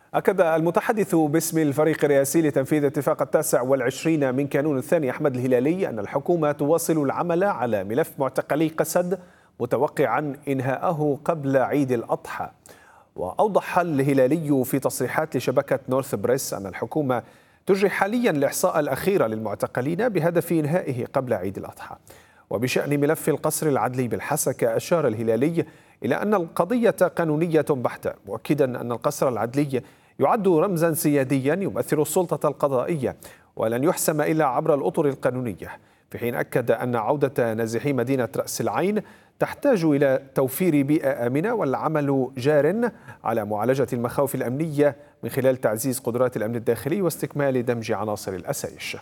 أكد المتحدث باسم الفريق الرئاسي لتنفيذ اتفاق 29 من كانون الثاني أحمد الهلالي أن الحكومة تواصل العمل على ملف معتقلي قسد متوقعا إنهاءه قبل عيد الأضحى. وأوضح الهلالي في تصريحات لشبكة نورث بريس أن الحكومة تجري حاليا الإحصاء الأخير للمعتقلين بهدف إنهائه قبل عيد الأضحى. وبشأن ملف القصر العدلي بالحسكة أشار الهلالي إلى أن القضية قانونية بحتة، مؤكدا أن القصر العدلي يعد رمزا سياديا يمثل السلطة القضائية ولن يحسم إلا عبر الأطر القانونية، في حين أكد أن عودة نازحي مدينة رأس العين تحتاج إلى توفير بيئة آمنة والعمل جار على معالجة المخاوف الأمنية من خلال تعزيز قدرات الأمن الداخلي واستكمال دمج عناصر الأسايش.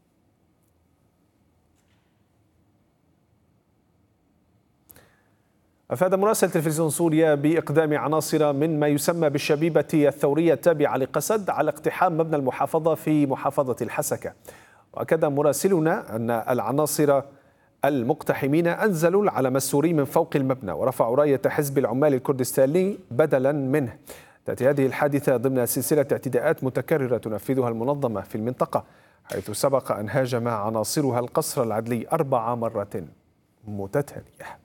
أفاد مراسل تلفزيون سوريا بإقدام عناصر من ما يسمى بالشبيبة الثورية التابعة لقسد على اقتحام مبنى المحافظة في محافظة الحسكة. وأكد مراسلنا أن العناصر المقتحمين أنزلوا العلم السوري من فوق المبنى ورفعوا راية حزب العمال الكردستاني بدلا منه. تأتي هذه الحادثة ضمن سلسلة اعتداءات متكررة تنفذها المنظمة في المنطقة، حيث سبق أن هاجم عناصرها القصر العدلي 4 مرات متتالية.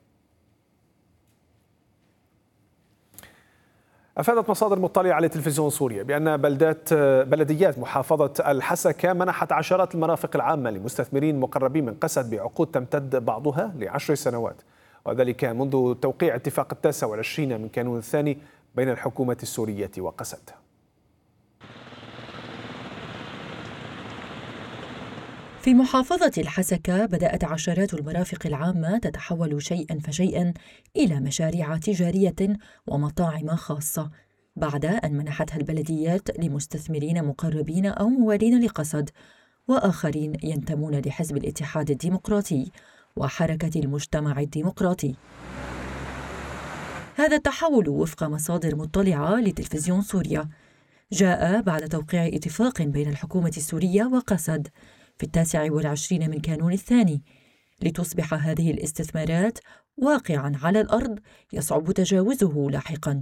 أفادت مصادر مطلعة لتلفزيون سوريا بأن بلديات محافظة الحسكة منحت عشرات المرافق العامة لمستثمرين مقربين من قسد بعقود تمتد بعضها ل10 سنوات، وذلك منذ توقيع اتفاق 29 من كانون الثاني بين الحكومة السورية وقسد. في محافظة الحسكة بدأت عشرات المرافق العامة تتحول شيئاً فشيئاً إلى مشاريع تجارية ومطاعم خاصة بعد أن منحتها البلديات لمستثمرين مقربين أو موالين لقسد وآخرين ينتمون لحزب الاتحاد الديمقراطي وحركة المجتمع الديمقراطي. هذا التحول وفق مصادر مطلعة لتلفزيون سوريا جاء بعد توقيع اتفاق بين الحكومة السورية وقسد في 29 من كانون الثاني لتصبح هذه الاستثمارات واقعاً على الأرض يصعب تجاوزه لاحقاً.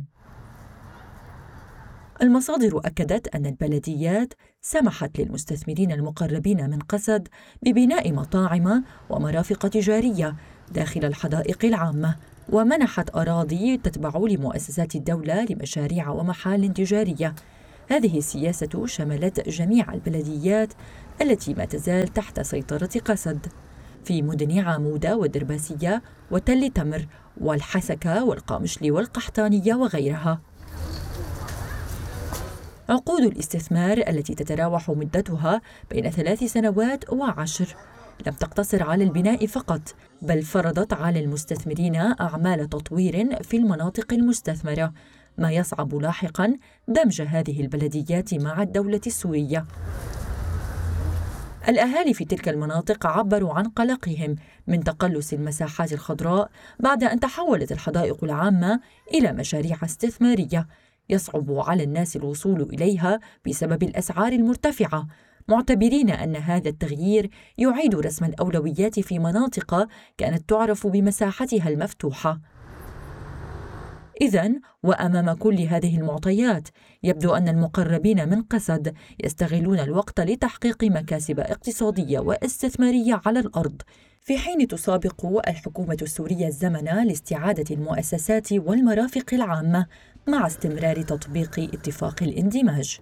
المصادر أكدت أن البلديات سمحت للمستثمرين المقربين من قسد ببناء مطاعم ومرافق تجارية داخل الحدائق العامة، ومنحت أراضي تتبع لمؤسسات الدولة لمشاريع ومحال تجارية. هذه السياسة شملت جميع البلديات التي ما تزال تحت سيطرة قسد في مدن عامودة والدرباسية وتل تمر والحسكة والقامشلي والقحطانية وغيرها. عقود الاستثمار التي تتراوح مدتها بين 3 سنوات و10 لم تقتصر على البناء فقط، بل فرضت على المستثمرين أعمال تطوير في المناطق المستثمرة، ما يصعب لاحقاً دمج هذه البلديات مع الدولة السورية. الأهالي في تلك المناطق عبروا عن قلقهم من تقلص المساحات الخضراء بعد أن تحولت الحدائق العامة إلى مشاريع استثمارية يصعب على الناس الوصول إليها بسبب الأسعار المرتفعة، معتبرين أن هذا التغيير يعيد رسم الأولويات في مناطق كانت تعرف بمساحتها المفتوحة. إذن وأمام كل هذه المعطيات يبدو أن المقربين من قسد يستغلون الوقت لتحقيق مكاسب اقتصادية واستثمارية على الأرض، في حين تسابق الحكومة السورية الزمن لاستعادة المؤسسات والمرافق العامة مع استمرار تطبيق اتفاق الاندماج.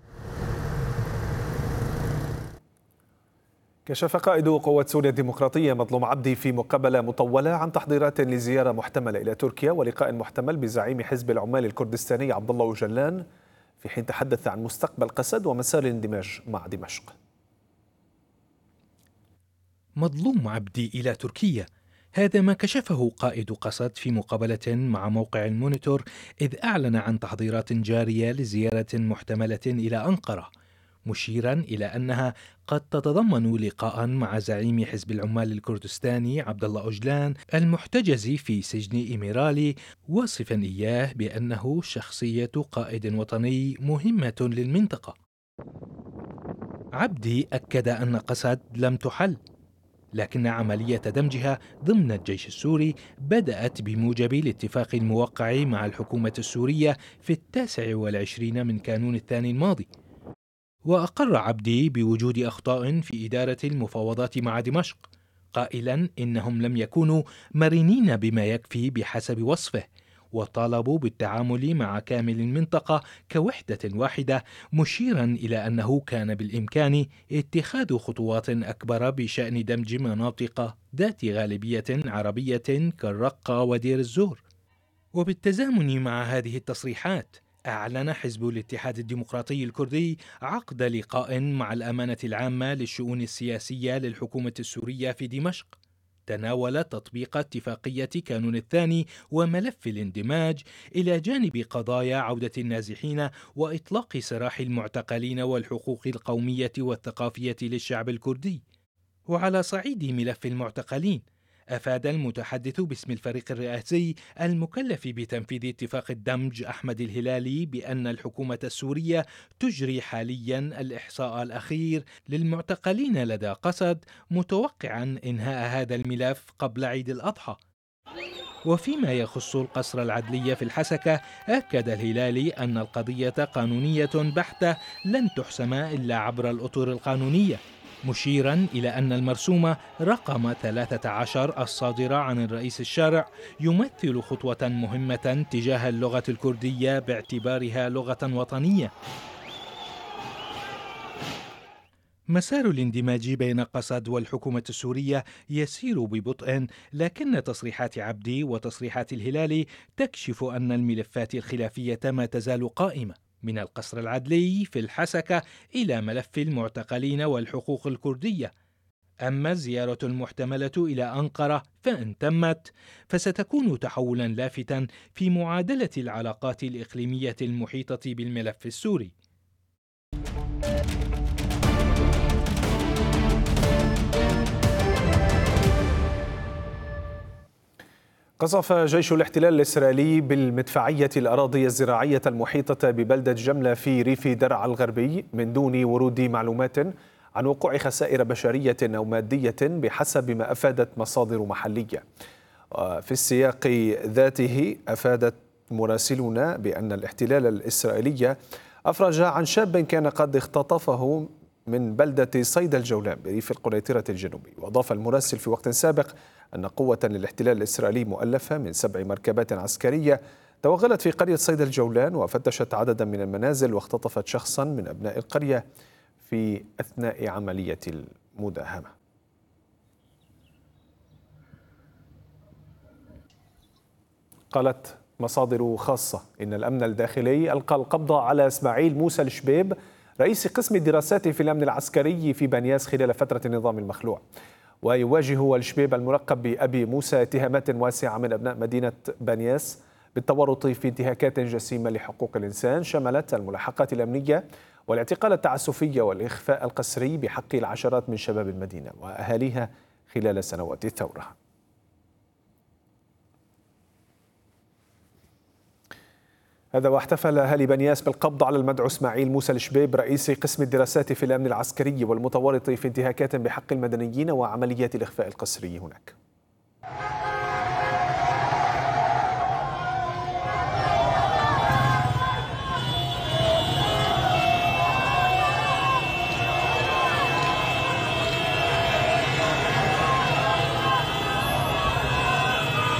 كشف قائد قوات سوريا الديمقراطية مظلوم عبدي في مقابلة مطولة عن تحضيرات لزيارة محتملة إلى تركيا ولقاء محتمل بزعيم حزب العمال الكردستاني عبد الله أوجلان، في حين تحدث عن مستقبل قسد ومسار الاندماج مع دمشق. مظلوم عبدي إلى تركيا، هذا ما كشفه قائد قسد في مقابلة مع موقع المونيتور، إذ أعلن عن تحضيرات جارية لزيارة محتملة إلى أنقرة، مشيرا إلى أنها قد تتضمن لقاء مع زعيم حزب العمال الكردستاني عبد الله أوجلان المحتجز في سجن إميرالي، واصفا إياه بأنه شخصية قائد وطني مهمة للمنطقة. عبدي أكد أن قسد لم تحل، لكن عملية دمجها ضمن الجيش السوري بدأت بموجب الاتفاق الموقع مع الحكومة السورية في 29 من كانون الثاني الماضي. وأقر عبدي بوجود أخطاء في إدارة المفاوضات مع دمشق، قائلا إنهم لم يكونوا مرنين بما يكفي بحسب وصفه، وطالبوا بالتعامل مع كامل المنطقة كوحدة واحدة، مشيرا إلى أنه كان بالإمكان اتخاذ خطوات أكبر بشأن دمج مناطق ذات غالبية عربية كالرقة ودير الزور. وبالتزامن مع هذه التصريحات، أعلن حزب الاتحاد الديمقراطي الكردي عقد لقاء مع الأمانة العامة للشؤون السياسية للحكومة السورية في دمشق، تناول تطبيق اتفاقية كانون الثاني وملف الاندماج، إلى جانب قضايا عودة النازحين وإطلاق سراح المعتقلين والحقوق القومية والثقافية للشعب الكردي. وعلى صعيد ملف المعتقلين، أفاد المتحدث باسم الفريق الرئاسي المكلف بتنفيذ اتفاق الدمج أحمد الهلالي بأن الحكومة السورية تجري حاليا الإحصاء الأخير للمعتقلين لدى قسد، متوقعا إنهاء هذا الملف قبل عيد الأضحى. وفيما يخص القصر العدلي في الحسكة، أكد الهلالي أن القضية قانونية بحتة لن تحسم إلا عبر الأطر القانونية، مشيرا إلى أن المرسوم رقم 13 الصادر عن الرئيس الشارع يمثل خطوة مهمة تجاه اللغة الكردية باعتبارها لغة وطنية. مسار الاندماج بين قسد والحكومة السورية يسير ببطء، لكن تصريحات عبدي وتصريحات الهلالي تكشف أن الملفات الخلافية ما تزال قائمة، من القصر العدلي في الحسكة إلى ملف المعتقلين والحقوق الكردية. أما الزيارة المحتملة إلى أنقرة فإن تمت فستكون تحولا لافتا في معادلة العلاقات الإقليمية المحيطة بالملف السوري. قصف جيش الاحتلال الإسرائيلي بالمدفعية الأراضي الزراعية المحيطة ببلدة جملة في ريف درعا الغربي من دون ورود معلومات عن وقوع خسائر بشرية أو مادية بحسب ما أفادت مصادر محلية. في السياق ذاته أفادت مراسلنا بأن الاحتلال الإسرائيلي أفرج عن شاب كان قد اختطفه من بلدة صيدا الجولان بريف القنيطرة الجنوبي. وأضاف المراسل في وقت سابق أن قوة للاحتلال الإسرائيلي مؤلفة من 7 مركبات عسكرية توغلت في قرية صيدا الجولان وفتشت عددا من المنازل واختطفت شخصا من أبناء القرية في أثناء عملية المداهمة. قالت مصادر خاصة إن الأمن الداخلي ألقى القبض على إسماعيل موسى الشبيب رئيس قسم الدراسات في الأمن العسكري في بنياس خلال فترة النظام المخلوع. ويواجه الشبيب الملقب بأبي موسى اتهامات واسعة من أبناء مدينة بنياس بالتورط في انتهاكات جسيمة لحقوق الإنسان شملت الملاحقات الأمنية والاعتقال التعسفي والإخفاء القسري بحق العشرات من شباب المدينة وأهاليها خلال سنوات الثورة. هذا واحتفل أهالي بنياس بالقبض على المدعو إسماعيل موسى الشبيب رئيس قسم الدراسات في الأمن العسكري والمتورط في انتهاكات بحق المدنيين وعمليات الإخفاء القسري هناك.